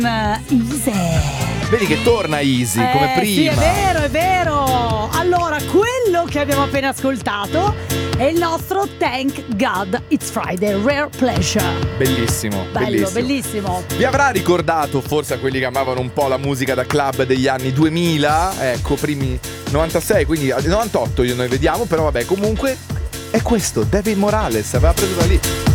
Easy. Vedi che torna Easy come prima. Sì, è vero. Allora, quello che abbiamo appena ascoltato è il nostro Thank God It's Friday, Rare Pleasure. Bellissimo. Bellissimo. Vi avrà ricordato forse a quelli che amavano un po' la musica da club degli anni 2000, ecco, primi 96, quindi 98 noi vediamo, però vabbè, comunque è questo, David Morales, aveva preso da lì.